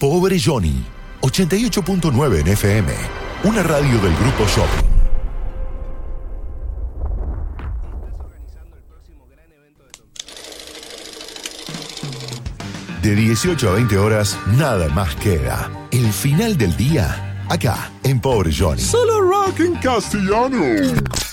Pobre Johnny, 88.9 en FM, una radio del Grupo Shopping. De 18 a 20 horas, nada más queda. El final del día, acá, en Pobre Johnny. Solo rock en castellano.